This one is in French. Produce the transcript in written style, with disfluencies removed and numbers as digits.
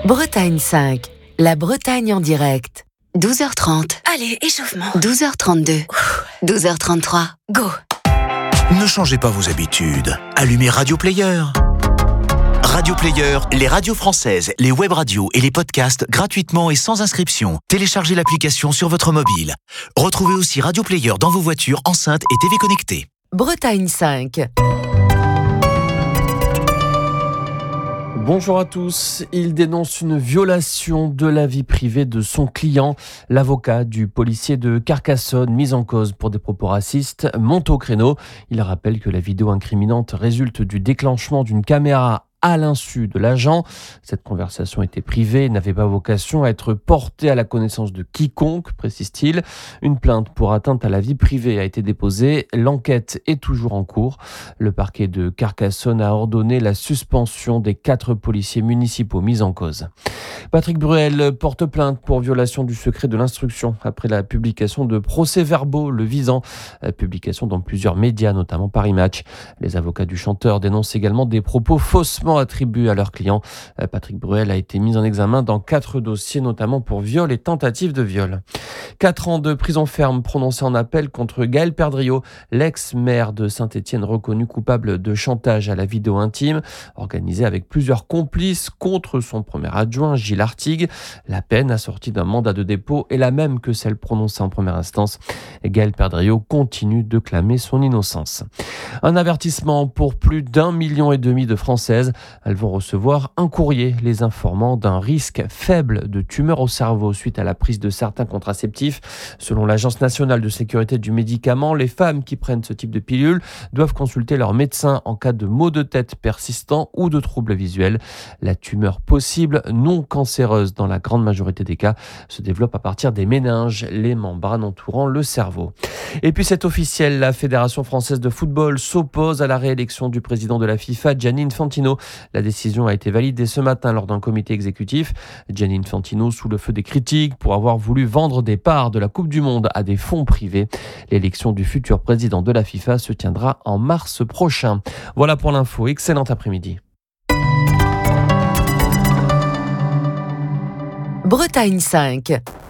Bretagne 5, la Bretagne en direct. 12h30. Allez, échauffement. 12h32. 12h33. Go. Ne changez pas vos habitudes. Allumez Radio Player. Radio Player, les radios françaises, les web radios et les podcasts gratuitement et sans inscription. Téléchargez l'application sur votre mobile. Retrouvez aussi Radio Player dans vos voitures, enceintes et TV connectées. Bretagne 5. Bonjour à tous. Il dénonce une violation de la vie privée de son client. L'avocat du policier de Carcassonne, mis en cause pour des propos racistes, monte au créneau. Il rappelle que la vidéo incriminante résulte du déclenchement d'une caméra à l'insu de l'agent. Cette conversation était privée et n'avait pas vocation à être portée à la connaissance de quiconque, précise-t-il. Une plainte pour atteinte à la vie privée a été déposée. L'enquête est toujours en cours. Le parquet de Carcassonne a ordonné la suspension des 4 policiers municipaux mis en cause. Patrick Bruel porte plainte pour violation du secret de l'instruction après la publication de procès-verbaux le visant. Publication dans plusieurs médias, notamment Paris Match. Les avocats du chanteur dénoncent également des propos faussement attribués à leurs clients. Patrick Bruel a été mis en examen dans 4 dossiers, notamment pour viol et tentative de viol. 4 ans de prison ferme prononcés en appel contre Gaël Perdriau, l'ex-maire de Saint-Étienne reconnu coupable de chantage à la vidéo intime, organisé avec plusieurs complices contre son premier adjoint, Gilles Artigue. La peine assortie d'un mandat de dépôt est la même que celle prononcée en première instance. Gaël Perdriau continue de clamer son innocence. Un avertissement pour plus d'1,5 million de Françaises. Elles vont recevoir un courrier les informant d'un risque faible de tumeur au cerveau suite à la prise de certains contraceptifs. Selon l'Agence nationale de sécurité du médicament, les femmes qui prennent ce type de pilule doivent consulter leur médecin en cas de maux de tête persistants ou de troubles visuels. La tumeur possible, non cancéreuse dans la grande majorité des cas, se développe à partir des méninges, les membranes entourant le cerveau. Et puis c'est officiel, la Fédération française de football s'oppose à la réélection du président de la FIFA, Gianni Infantino. La décision a été validée ce matin lors d'un comité exécutif. Gianni Infantino sous le feu des critiques pour avoir voulu vendre des parts de la Coupe du Monde à des fonds privés. L'élection du futur président de la FIFA se tiendra en mars prochain. Voilà pour l'info. Excellent après-midi. Bretagne 5.